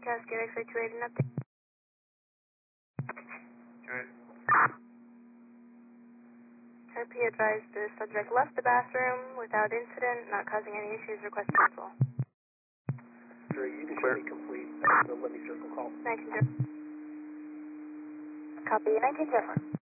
Cascade X-ray 280 and update. Good. RP advised the subject left the bathroom without incident, not causing any issues. Request cancel. Dre, you can Clear. show me complete. Let me circle call. 19 different. Copy, 19 different.